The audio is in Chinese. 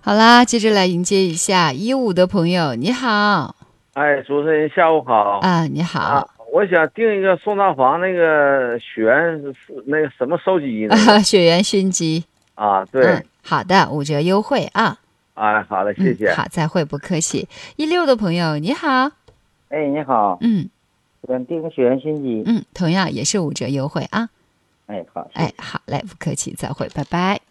好啦，接着来迎接一下15的朋友，你好。 哎，主持人下午好啊，你啊！ 好。 我想订一个宋大房那个选那个什么手机那啊， 个雪原熏鸡。 啊，对， 好的，5折优惠啊。 哎，好的，谢谢。 好，再会，不客气。16的朋友，你好。 哎，你好， 嗯想订个雪原新机。 同样也是5折优惠啊。 哎，好，谢哎， 谢。 好嘞，不客气，再会，拜拜。